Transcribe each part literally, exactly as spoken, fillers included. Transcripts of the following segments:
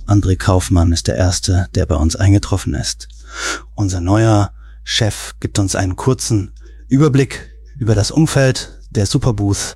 André Kaufmann ist der Erste, der bei uns eingetroffen ist. Unser neuer Chef gibt uns einen kurzen Überblick über das Umfeld der Superbooth.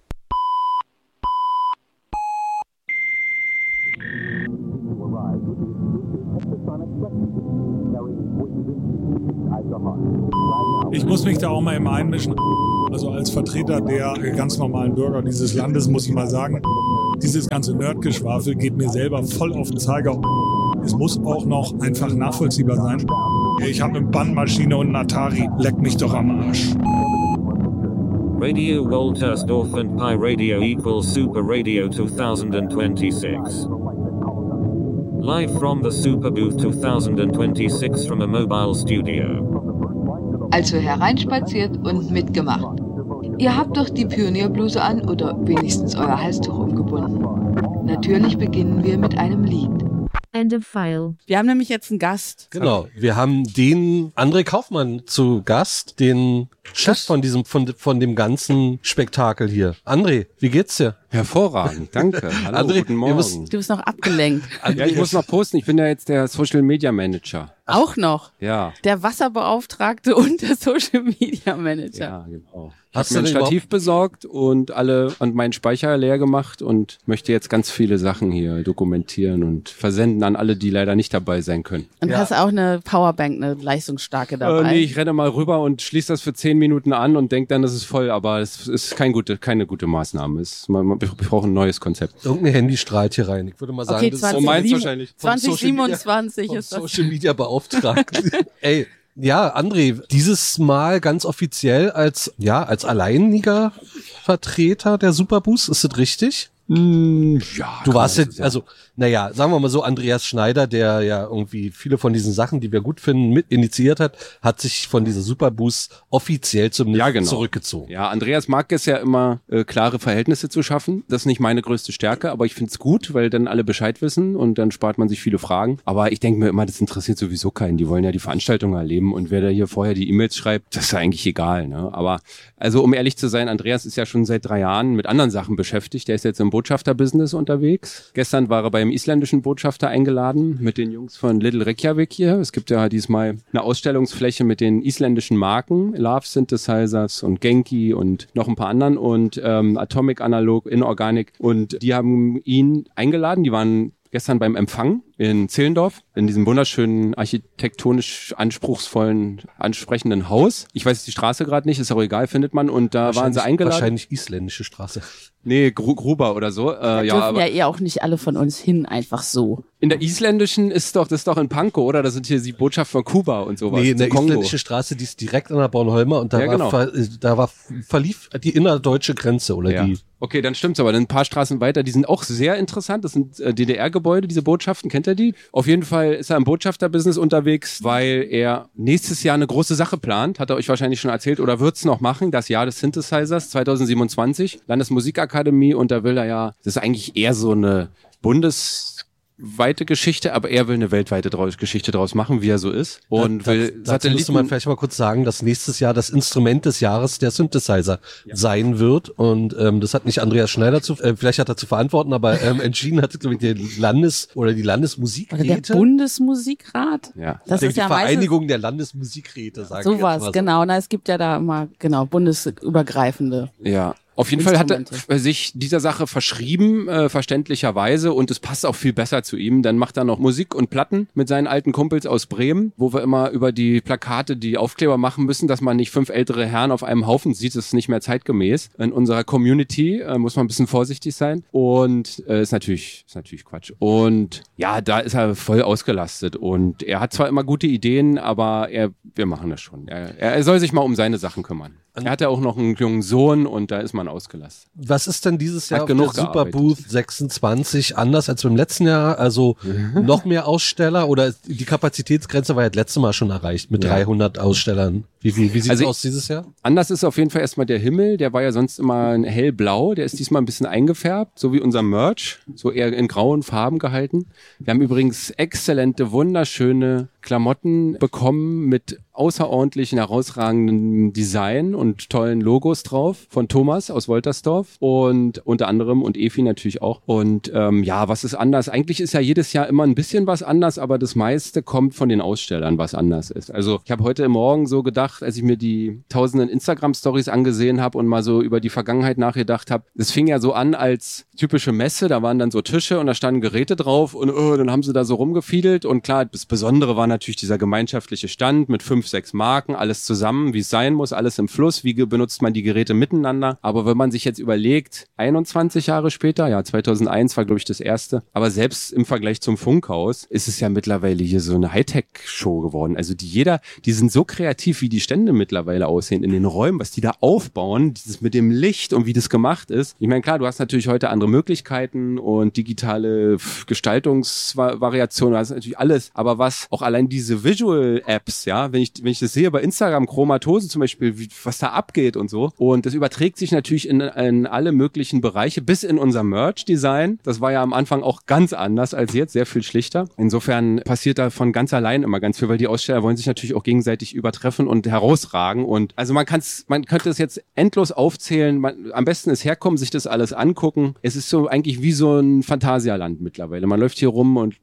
Ich muss mich da auch mal immer einmischen. Also als Vertreter der ganz normalen Bürger dieses Landes muss ich mal sagen, dieses ganze Nerdgeschwafel geht mir selber voll auf den Zeiger. Es muss auch noch einfach nachvollziehbar sein. Ich habe eine Bandmaschine und einen Atari. Leck mich doch am Arsch. Radio Woltersdorf and Pi Radio equals Super Radio twenty twenty-six. Live from the Superbooth twenty twenty-six from a mobile studio. Also hereinspaziert und mitgemacht. Ihr habt doch die Pionierbluse an oder wenigstens euer Halstuch umgebunden. Natürlich beginnen wir mit einem Lied. End of file. Wir haben nämlich jetzt einen Gast. Genau, wir haben den André Kaufmann zu Gast, den Chef von diesem, von, von dem ganzen Spektakel hier. André, wie geht's dir? Hervorragend, danke. Hallo, André, guten Morgen. musst, Du bist noch abgelenkt. ja, ich muss noch posten, ich bin ja jetzt der Social Media Manager. Auch noch. Ja. Der Wasserbeauftragte und der Social Media Manager. Ja, genau. Ich Hast habe mir du ein denn Stativ besorgt und alle und meinen Speicher leer gemacht und möchte jetzt ganz viele Sachen hier dokumentieren und versenden an alle, die leider nicht dabei sein können. Und Ja. hast auch eine Powerbank, eine leichtstarke dabei. Äh, nee, ich renne mal rüber und schließe das für zehn Minuten an und denke dann, das ist voll, aber es ist kein gute, keine gute Maßnahme. Es, man, man, wir brauchen ein neues Konzept. Irgendein Handy strahlt hier rein. Ich würde mal sagen, Okay, das So zwanzig meins sieben- wahrscheinlich. vom zwanzig siebenundzwanzig vom ist das. Social Media Beauftragten. Ey, ja, André, dieses Mal ganz offiziell als, ja, als alleiniger Vertreter der Superbooth, ist das richtig? Mm, ja, Du warst kann jetzt, man so also, naja, sagen wir mal so, Andreas Schneider, der ja irgendwie viele von diesen Sachen, die wir gut finden, mit initiiert hat, hat sich von dieser Superbooth offiziell zum Ja, genau. zurückgezogen. Ja, Andreas mag es ja immer, äh, klare Verhältnisse zu schaffen. Das ist nicht meine größte Stärke, aber ich find's gut, weil dann alle Bescheid wissen und dann spart man sich viele Fragen. Aber ich denke mir immer, das interessiert sowieso keinen. Die wollen ja die Veranstaltung erleben und wer da hier vorher die E-Mails schreibt, das ist ja eigentlich egal. Ne? Aber also um ehrlich zu sein, Andreas ist ja schon seit drei Jahren mit anderen Sachen beschäftigt. Der ist jetzt im Botschafterbusiness unterwegs. Gestern war er beim isländischen Botschafter eingeladen mit den Jungs von Little Reykjavik hier. Es gibt ja diesmal eine Ausstellungsfläche mit den isländischen Marken, Love Synthesizers und Genki und noch ein paar anderen und ähm, Atomic Analog, Inorganic. Und die haben ihn eingeladen. Die waren gestern beim Empfang in Zehlendorf, in diesem wunderschönen, architektonisch anspruchsvollen, ansprechenden Haus. Ich weiß die Straße gerade nicht, ist auch egal, findet man. Und da waren sie eingeladen. Wahrscheinlich isländische Straße. Nee, Gru- Gruber oder so. Da Äh, ja, dürfen aber ja eh auch nicht alle von uns hin, einfach so. in der isländischen ist doch, das ist doch in Pankow, oder? Da sind hier die Botschaft von Kuba und sowas. Nee, in der Kongo. isländische Straße, die ist direkt an der Bornholmer und da Ja, war, genau. ver, da war, verlief die innerdeutsche Grenze oder Ja. die. Okay, dann stimmt's aber. Dann ein paar Straßen weiter, die sind auch sehr interessant. Das sind äh, D D R-Gebäude, diese Botschaften. Kennt ihr die? Auf jeden Fall ist er im Botschafterbusiness unterwegs, weil er nächstes Jahr eine große Sache plant. Hat er euch wahrscheinlich schon erzählt oder wird's noch machen. Das Jahr des Synthesizers zwanzig siebenundzwanzig. Landesmusikakademie und da will er ja, das ist eigentlich eher so eine bundesweite Geschichte, aber er will eine weltweite draus, Geschichte draus machen, wie er so ist. Und da, will da, dazu müsste man vielleicht mal kurz sagen, dass nächstes Jahr das Instrument des Jahres der Synthesizer ja. sein wird. Und ähm, das hat nicht Andreas Schneider zu, äh, vielleicht hat er zu verantworten, aber ähm, entschieden hat, glaube ich, die Landes- oder die Landesmusikräte. Oder der Bundesmusikrat. Ja. Das die ist ja Vereinigung der Landesmusikräte, sagen wir sowas, jetzt mal so. genau. Na, es gibt ja da immer, genau, bundesübergreifende. Ja. Auf jeden Fall hat er Instrumente. sich dieser Sache verschrieben, äh, verständlicherweise, und es passt auch viel besser zu ihm. Dann macht er noch Musik und Platten mit seinen alten Kumpels aus Bremen, wo wir immer über die Plakate die Aufkleber machen müssen, dass man nicht fünf ältere Herren auf einem Haufen sieht. Das ist nicht mehr zeitgemäß. In unserer Community äh, muss man ein bisschen vorsichtig sein. Und äh, ist natürlich ist natürlich Quatsch. Und ja, da ist er voll ausgelastet. Und er hat zwar immer gute Ideen, aber er wir machen das schon. Er, er soll sich mal um seine Sachen kümmern. Er hat ja auch noch einen jungen Sohn und da ist man ausgelastet. Was ist denn dieses Jahr Hat auf der genug Superbooth sechsundzwanzig anders als beim letzten Jahr? Also noch mehr Aussteller oder ist die Kapazitätsgrenze war ja das letzte Mal schon erreicht mit Ja. dreihundert Ausstellern. Wie, wie, wie sieht es Also aus dieses Jahr? Anders ist auf jeden Fall erstmal der Himmel, der war ja sonst immer hellblau, der ist diesmal ein bisschen eingefärbt, so wie unser Merch, so eher in grauen Farben gehalten. Wir haben übrigens exzellente, wunderschöne Klamotten bekommen mit außerordentlichen, herausragenden Design und tollen Logos drauf von Thomas aus Woltersdorf und unter anderem und Efi natürlich auch. Und ähm, ja, was ist anders? Eigentlich ist ja jedes Jahr immer ein bisschen was anders, aber das meiste kommt von den Ausstellern, was anders ist. Also ich habe heute Morgen so gedacht, als ich mir die tausenden Instagram-Stories angesehen habe und mal so über die Vergangenheit nachgedacht habe, es fing ja so an als typische Messe, da waren dann so Tische und da standen Geräte drauf und oh, dann haben sie da so rumgefiedelt und klar, das Besondere war natürlich dieser gemeinschaftliche Stand mit fünf, sechs Marken, alles zusammen, wie es sein muss, alles im Fluss, wie benutzt man die Geräte miteinander. Aber wenn man sich jetzt überlegt, einundzwanzig Jahre später, ja, zweitausendeins war glaube ich das erste, aber selbst im Vergleich zum Funkhaus ist es ja mittlerweile hier so eine Hightech-Show geworden. Also die jeder, die sind so kreativ, wie die Stände mittlerweile aussehen in den Räumen, was die da aufbauen, dieses mit dem Licht und wie das gemacht ist. Ich meine, klar, du hast natürlich heute andere Möglichkeiten und digitale Gestaltungsvariationen, das ist natürlich alles, aber was auch allein diese Visual-Apps, ja, wenn ich, wenn ich das sehe bei Instagram, Chromatose zum Beispiel, wie, was da abgeht und so, und das überträgt sich natürlich in, in alle möglichen Bereiche, bis in unser Merch-Design. Das war ja am Anfang auch ganz anders als jetzt, sehr viel schlichter. Insofern passiert da von ganz allein immer ganz viel, weil die Aussteller wollen sich natürlich auch gegenseitig übertreffen und herausragen und also man kann's, man könnte es jetzt endlos aufzählen, man, am besten ist herkommen, sich das alles angucken. Es ist so eigentlich wie so ein Phantasialand mittlerweile. Man läuft hier rum und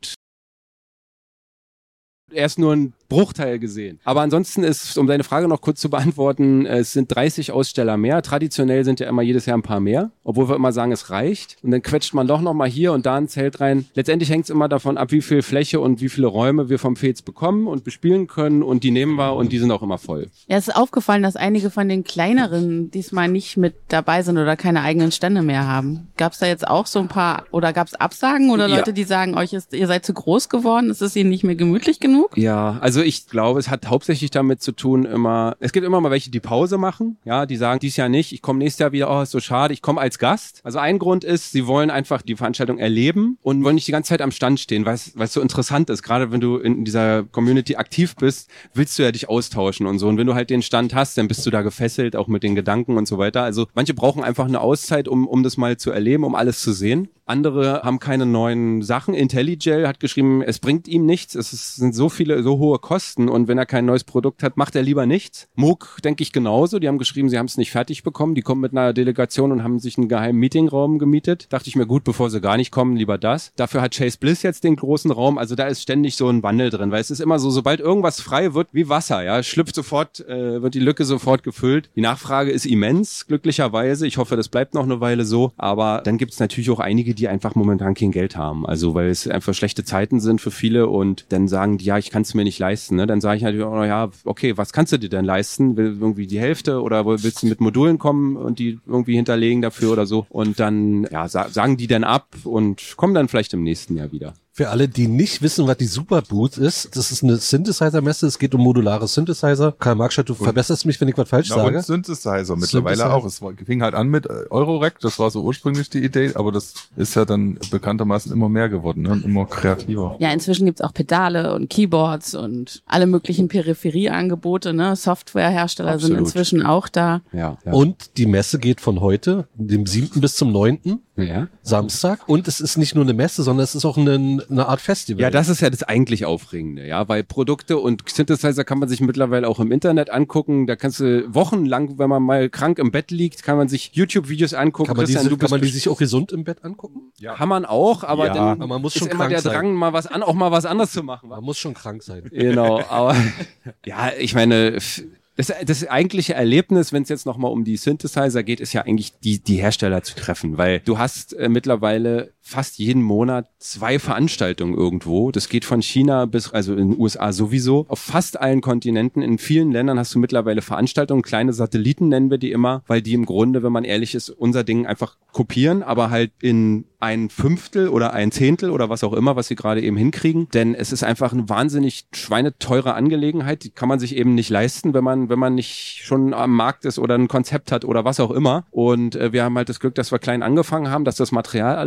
erst nur ein Bruchteil gesehen. Aber ansonsten ist, um deine Frage noch kurz zu beantworten, es sind dreißig Aussteller mehr. Traditionell sind ja immer jedes Jahr ein paar mehr, obwohl wir immer sagen, es reicht. Und dann quetscht man doch noch mal hier und da ein Zelt rein. Letztendlich hängt es immer davon ab, wie viel Fläche und wie viele Räume wir vom Fez bekommen und bespielen können und die nehmen wir und die sind auch immer voll. Ja, es ist aufgefallen, dass einige von den kleineren diesmal nicht mit dabei sind oder keine eigenen Stände mehr haben. Gab es da jetzt auch so ein paar, oder gab es Absagen oder Leute, ja, die sagen, euch ist, ihr seid zu groß geworden, ist es ihnen nicht mehr gemütlich genug? Ja, also ich glaube, es hat hauptsächlich damit zu tun, immer, es gibt immer mal welche, die Pause machen, ja, die sagen, dies Jahr nicht, ich komme nächstes Jahr wieder, oh, ist so schade, ich komme als Gast. Also ein Grund ist, sie wollen einfach die Veranstaltung erleben und wollen nicht die ganze Zeit am Stand stehen, weil es so interessant ist. Gerade wenn du in dieser Community aktiv bist, willst du ja dich austauschen und so. Und wenn du halt den Stand hast, dann bist du da gefesselt, auch mit den Gedanken und so weiter. Also manche brauchen einfach eine Auszeit, um, um das mal zu erleben, um alles zu sehen. Andere haben keine neuen Sachen. IntelliGel hat geschrieben, es bringt ihm nichts. Es ist, sind so viele, so hohe Kosten und wenn er kein neues Produkt hat, macht er lieber nichts. Moog, denke ich, genauso. Die haben geschrieben, sie haben es nicht fertig bekommen. Die kommen mit einer Delegation und haben sich einen geheimen Meetingraum gemietet. Dachte ich mir, gut, bevor sie gar nicht kommen, lieber das. Dafür hat Chase Bliss jetzt den großen Raum. Also da ist ständig so ein Wandel drin, weil es ist immer so, sobald irgendwas frei wird, wie Wasser, ja, schlüpft sofort, äh, wird die Lücke sofort gefüllt. Die Nachfrage ist immens, glücklicherweise. Ich hoffe, das bleibt noch eine Weile so. Aber dann gibt es natürlich auch einige, die einfach momentan kein Geld haben. Also weil es einfach schlechte Zeiten sind für viele und dann sagen die, ja, ich kann es mir nicht leisten. Ne? Dann sage ich natürlich auch, ja, okay, was kannst du dir denn leisten? Will irgendwie die Hälfte oder willst du mit Modulen kommen und die irgendwie hinterlegen dafür oder so? Und dann ja, sa- sagen die dann ab und kommen dann vielleicht im nächsten Jahr wieder. Für alle, die nicht wissen, was die Superbooth ist, das ist eine Synthesizer-Messe, es geht um modulare Synthesizer. Karl Marxstadt, du verbesserst mich, wenn ich was falsch Na, sage. Und Synthesizer mittlerweile Synthesizer. auch. Es war, fing halt an mit Eurorack, das war so ursprünglich die Idee, aber das ist ja dann bekanntermaßen immer mehr geworden, ne? Und immer kreativer. Ja, inzwischen gibt's auch Pedale und Keyboards und alle möglichen Peripherieangebote, ne? Softwarehersteller Absolut. sind inzwischen auch da. Ja, ja. Und die Messe geht von heute, dem siebten bis zum neunten ja. Samstag. Und es ist nicht nur eine Messe, sondern es ist auch eine, eine Art Festival. Ja, das ist ja das eigentlich Aufregende, ja, weil Produkte und Synthesizer kann man sich mittlerweile auch im Internet angucken. Da kannst du wochenlang, wenn man mal krank im Bett liegt, kann man sich YouTube-Videos angucken. Kann man, Christian, diese, du kann bist man die sich auch gesund im Bett angucken? Ja. Kann man auch, aber Ja, dann aber man muss ist schon immer krank der sein. Drang, mal was an, auch mal was anderes zu machen. Man muss schon krank sein. Genau, aber ja, ich meine, das, das eigentliche Erlebnis, wenn es jetzt nochmal um die Synthesizer geht, ist ja eigentlich die, die Hersteller zu treffen, weil du hast äh, mittlerweile fast jeden Monat zwei Veranstaltungen irgendwo. Das geht von China bis, also in den U S A sowieso, auf fast allen Kontinenten. In vielen Ländern hast du mittlerweile Veranstaltungen, kleine Satelliten nennen wir die immer, weil die im Grunde, wenn man ehrlich ist, unser Ding einfach kopieren, aber halt in ein Fünftel oder ein Zehntel oder was auch immer, was sie gerade eben hinkriegen. Denn es ist einfach eine wahnsinnig schweineteure Angelegenheit. Die kann man sich eben nicht leisten, wenn man, wenn man nicht schon am Markt ist oder ein Konzept hat oder was auch immer. Und äh, wir haben halt das Glück, dass wir klein angefangen haben, dass das Material alles unseres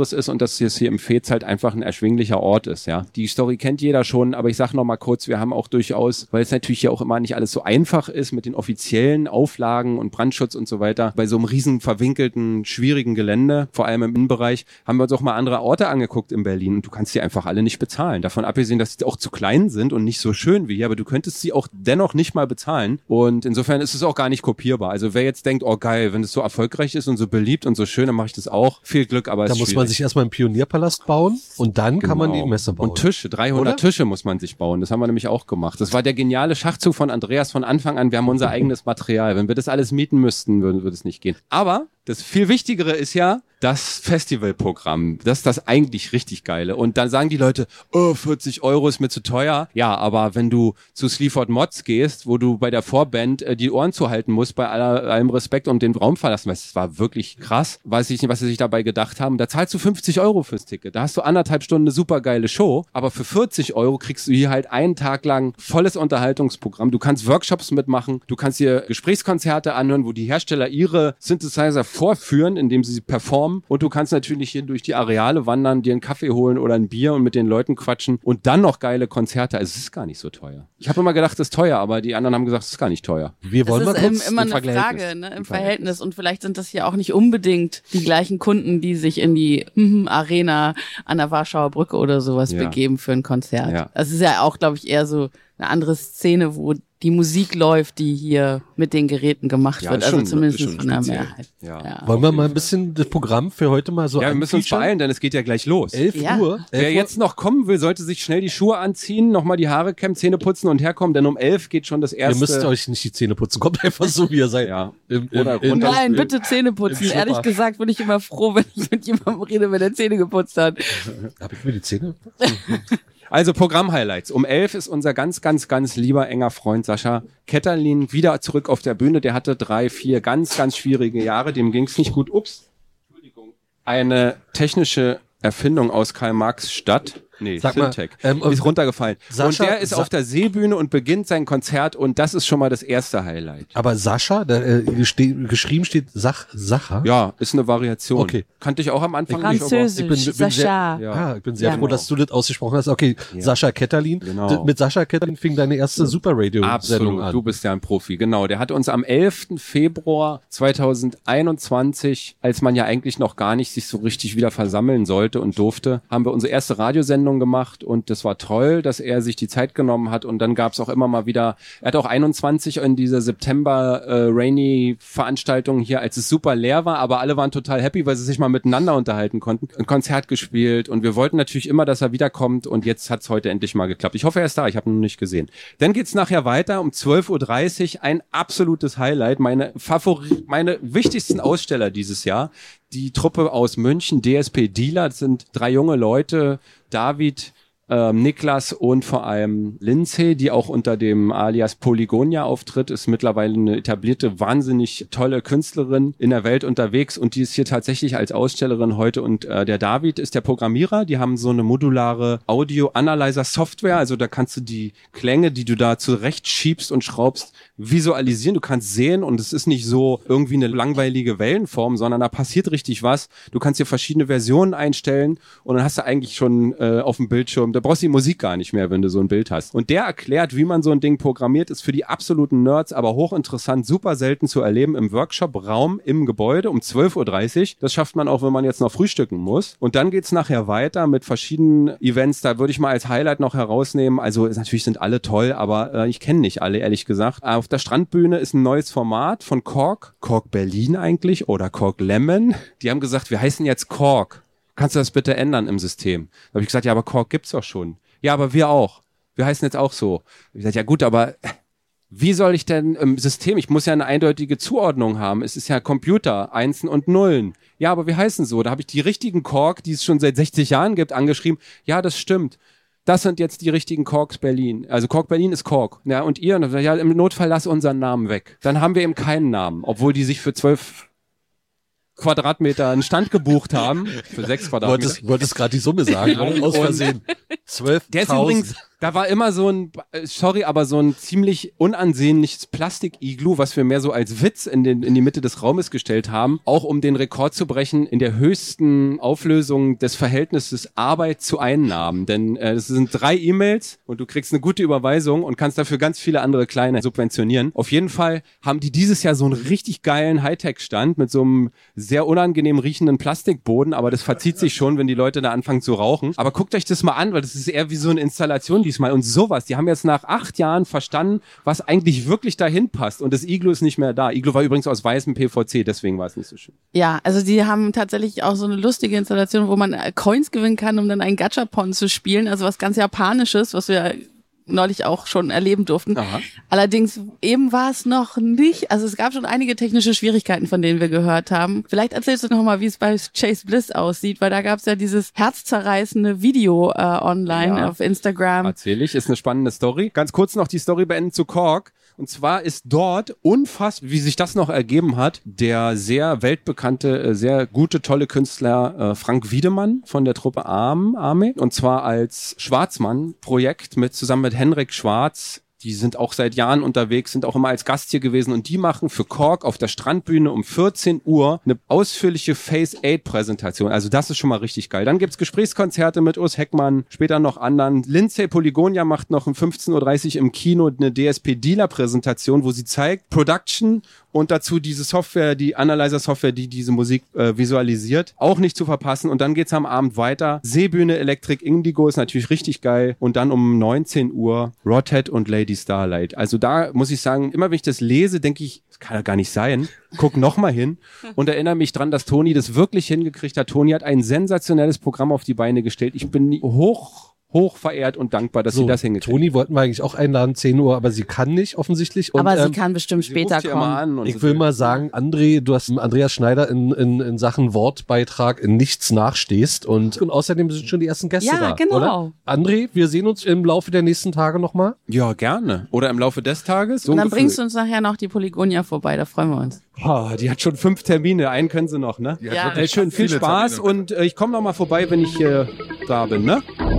anderes ist und dass es hier im Fez halt einfach ein erschwinglicher Ort ist, ja. Die Story kennt jeder schon, aber ich sag noch mal kurz, wir haben auch durchaus, weil es natürlich hier auch immer nicht alles so einfach ist mit den offiziellen Auflagen und Brandschutz und so weiter, bei so einem riesen verwinkelten, schwierigen Gelände, vor allem im Innenbereich, haben wir uns auch mal andere Orte angeguckt in Berlin und du kannst die einfach alle nicht bezahlen. Davon abgesehen, dass sie auch zu klein sind und nicht so schön wie hier, aber du könntest sie auch dennoch nicht mal bezahlen und insofern ist es auch gar nicht kopierbar. Also wer jetzt denkt, oh geil, wenn es so erfolgreich ist und so beliebt und so schön, dann mache ich das auch. Viel Glück, aber es Da ist muss schwierig. man sich erstmal einen Pionierpalast bauen und dann kann man die Genau. Messe bauen. Und Tische, dreihundert Oder? Tische muss man sich bauen. Das haben wir nämlich auch gemacht. Das war der geniale Schachzug von Andreas von Anfang an. Wir haben unser eigenes Material. Wenn wir das alles mieten müssten, würde, würde es nicht gehen. Aber das viel Wichtigere ist ja das Festivalprogramm. Das ist das eigentlich richtig Geile. Und dann sagen die Leute, oh, vierzig Euro ist mir zu teuer. Ja, aber wenn du zu Sleaford Mods gehst, wo du bei der Vorband äh, die Ohren zuhalten musst, bei aller, allem Respekt und den Raum verlassen, weil es war wirklich krass. Weiß ich nicht, was sie sich dabei gedacht haben. Da zahlst du fünfzig Euro fürs Ticket. Da hast du anderthalb Stunden eine super geile Show. Aber für vierzig Euro kriegst du hier halt einen Tag lang volles Unterhaltungsprogramm. Du kannst Workshops mitmachen. Du kannst hier Gesprächskonzerte anhören, wo die Hersteller ihre Synthesizer vorführen, indem sie sie performen. Und du kannst natürlich hier durch die Areale wandern, dir einen Kaffee holen oder ein Bier und mit den Leuten quatschen und dann noch geile Konzerte. Also es ist gar nicht so teuer. Ich habe immer gedacht, es ist teuer, aber die anderen haben gesagt, es ist gar nicht teuer. Wir wollen das mal ist kurz im, immer im eine Verhältnis. Frage, ne, im Im Verhältnis. Und vielleicht sind das ja auch nicht unbedingt die gleichen Kunden, die sich in die hm, Arena an der Warschauer Brücke oder sowas Ja. begeben für ein Konzert. Ja. Das ist ja auch, glaube ich, eher so eine andere Szene, wo die Musik läuft, die hier mit den Geräten gemacht Ja, wird. ist Also schon- zumindest ist schon von der speziell. Mehrheit. Ja. Wollen wir mal ein bisschen das Programm für heute mal so Ja, wir müssen uns anfeaturen? beeilen, denn es geht ja gleich los. elf Ja. Uhr. Wer elf jetzt noch kommen will, sollte sich schnell die Schuhe anziehen, nochmal die Haare kämmen, Zähne putzen und herkommen, denn um elf geht schon das Ihr erste... müsst euch nicht die Zähne putzen. Kommt einfach so, wie ihr seid. Ja. Im, im, Oder im, runter- Nein, bitte Zähne putzen. Im Ehrlich Schlüpper. gesagt bin ich immer froh, wenn ich mit jemandem rede, wenn er Zähne geputzt hat. Hab ich mir die Zähne? Also Programm-Highlights. Um elf ist unser ganz, ganz, ganz lieber, enger Freund Sascha Ketterlin wieder zurück auf der Bühne. Der hatte drei, vier ganz, ganz schwierige Jahre. Dem ging's nicht gut. Ups. Entschuldigung. Eine technische Erfindung aus Karl Marx Stadt. Nee, Sag mal, Syntec. ähm, ist runtergefallen. Sascha- und der ist Sa- auf der Seebühne und beginnt sein Konzert und das ist schon mal das erste Highlight. Aber Sascha, da, äh, geste- geschrieben steht Sach, Sacha. Ja, ist eine Variation. Okay. Kannte ich auch am Anfang nicht. Französisch, Ich bin- bin sehr- Sascha. Ja. Ah, ich bin sehr Ja. froh, dass du das ausgesprochen hast. Okay, Sascha Ketterlin. Genau. D- Mit Sascha Ketterlin fing deine erste Super Radio-Sendung Absolut, an. du bist ja ein Profi, genau. Der hat uns am elften Februar zweitausendeinundzwanzig, als man ja eigentlich noch gar nicht sich so richtig wieder versammeln sollte und durfte, haben wir unsere erste Radiosendung gemacht und das war toll, dass er sich die Zeit genommen hat und dann gab es auch immer mal wieder, er hat auch einundzwanzig in dieser September äh, Rainy Veranstaltung hier, als es super leer war, aber alle waren total happy, weil sie sich mal miteinander unterhalten konnten, ein Konzert gespielt und wir wollten natürlich immer, dass er wiederkommt und jetzt hat's heute endlich mal geklappt. Ich hoffe, er ist da, ich habe ihn noch nicht gesehen. Dann geht's nachher weiter um zwölf Uhr dreißig, ein absolutes Highlight, meine Favori meine wichtigsten Aussteller dieses Jahr, die Truppe aus München, D S P Dealer, das sind drei junge Leute, David, Ähm, Niklas und vor allem Lindsay, die auch unter dem Alias Polygonia auftritt, ist mittlerweile eine etablierte, wahnsinnig tolle Künstlerin in der Welt unterwegs und die ist hier tatsächlich als Ausstellerin heute und äh, der David ist der Programmierer, die haben so eine modulare Audio-Analyzer-Software, also da kannst du die Klänge, die du da zurecht schiebst und schraubst, visualisieren, du kannst sehen und es ist nicht so irgendwie eine langweilige Wellenform, sondern da passiert richtig was. Du kannst hier verschiedene Versionen einstellen und dann hast du eigentlich schon äh, auf dem Bildschirm, da brauchst du die Musik gar nicht mehr, wenn du so ein Bild hast. Und der erklärt, wie man so ein Ding programmiert, ist für die absoluten Nerds, aber hochinteressant, super selten zu erleben im Workshop-Raum im Gebäude um zwölf Uhr dreißig. Das schafft man auch, wenn man jetzt noch frühstücken muss. Und dann geht's nachher weiter mit verschiedenen Events, da würde ich mal als Highlight noch herausnehmen, also ist, natürlich sind alle toll, aber äh, ich kenne nicht alle, ehrlich gesagt. Auf der Strandbühne ist ein neues Format von Kork, Kork Berlin eigentlich oder Kork Lemon. Die haben gesagt, wir heißen jetzt Kork. Kannst du das bitte ändern im System? Da habe ich gesagt, ja, aber Kork gibt's doch schon. Ja, aber wir auch. Wir heißen jetzt auch so. Ich gesagt, ja gut, aber wie soll ich denn im System, ich muss ja eine eindeutige Zuordnung haben. Es ist ja Computer, Einsen und Nullen. Ja, aber wir heißen so. Da habe ich die richtigen Kork, die es schon seit sechzig Jahren gibt, angeschrieben. Ja, das stimmt. Das sind jetzt die richtigen Korks Berlin. Also Kork Berlin ist Kork. Ja, und ihr? Und dann, ja, im Notfall lass unseren Namen weg. Dann haben wir eben keinen Namen, obwohl die sich für zwölf Quadratmeter einen Stand gebucht haben. Für sechs Quadratmeter. Wolltest, wolltest gerade die Summe sagen, oder? Aus Und- Versehen. zwölftausend. Der ist übrigens, da war immer so ein, sorry, aber so ein ziemlich unansehnliches Plastik-Iglu, was wir mehr so als Witz in, den, in die Mitte des Raumes gestellt haben, auch um den Rekord zu brechen in der höchsten Auflösung des Verhältnisses Arbeit zu Einnahmen. Denn äh, das sind drei E-Mails und du kriegst eine gute Überweisung und kannst dafür ganz viele andere kleine subventionieren. Auf jeden Fall haben die dieses Jahr so einen richtig geilen Hightech-Stand mit so einem sehr unangenehm riechenden Plastikboden, aber das verzieht sich schon, wenn die Leute da anfangen zu rauchen. Aber guckt euch das mal an, weil das ist eher wie so eine Installation diesmal und sowas. Die haben jetzt nach acht Jahren verstanden, was eigentlich wirklich dahin passt und das Iglu ist nicht mehr da. Iglu war übrigens aus weißem P V C, deswegen war es nicht so schön. Ja, also die haben tatsächlich auch so eine lustige Installation, wo man Coins gewinnen kann, um dann einen Gachapon zu spielen, also was ganz Japanisches, was wir neulich auch schon erleben durften. Aha. Allerdings eben war es noch nicht, also es gab schon einige technische Schwierigkeiten, von denen wir gehört haben. Vielleicht erzählst du noch mal, wie es bei Chase Bliss aussieht, weil da gab es ja dieses herzzerreißende Video äh, online Ja. auf Instagram. Erzähl ich, ist eine spannende Story. Ganz kurz noch die Story beenden zu Korg. Und zwar ist dort unfassbar, wie sich das noch ergeben hat, der sehr weltbekannte, äh, sehr gute, tolle Künstler äh, Frank Wiedemann von der Truppe Arm, Arme. Und zwar als Schwarzmann-Projekt mit zusammen mit Henrik Schwarz. Die sind auch seit Jahren unterwegs, sind auch immer als Gast hier gewesen und die machen für Korg auf der Strandbühne um vierzehn Uhr eine ausführliche Face-Aid-Präsentation. Also das ist schon mal richtig geil. Dann gibt's Gesprächskonzerte mit Urs Heckmann, später noch anderen. Lindsay Polygonia macht noch um fünfzehn Uhr dreißig im Kino eine D S P-Dealer-Präsentation, wo sie zeigt Production und dazu diese Software, die Analyzer-Software, die diese Musik äh, visualisiert. Auch nicht zu verpassen. Und dann geht's am Abend weiter. Seebühne Electric Indigo ist natürlich richtig geil. Und dann um neunzehn Uhr Rodhead und Lady Starlight. Also da muss ich sagen, immer wenn ich das lese, denke ich, das kann ja gar nicht sein. Guck noch mal hin und erinnere mich dran, dass Toni das wirklich hingekriegt hat. Toni hat ein sensationelles Programm auf die Beine gestellt. Ich bin hoch hoch verehrt und dankbar, dass So, sie das hingekriegt Toni wollten wir eigentlich auch einladen, zehn Uhr, aber sie kann nicht, offensichtlich. Und, Aber sie ähm, kann bestimmt Sie später ruft ja immer kommen. an und ich so will viel. mal sagen, André, du hast Andreas Schneider in, in, in Sachen Wortbeitrag in nichts nachstehst und, und außerdem sind schon die ersten Gäste Ja, da, genau. oder? André, wir sehen uns im Laufe der nächsten Tage nochmal. Ja, gerne. Oder im Laufe des Tages. So Und ein dann Gefühl. bringst du uns nachher noch die Polygonia vorbei, da freuen wir uns. Oh, die hat schon fünf Termine. Einen können sie noch, ne? Die hat Ja. wirklich Äh, schön, viel viele Spaß Termine. und äh, ich komme noch mal vorbei, wenn ich äh, da bin, ne?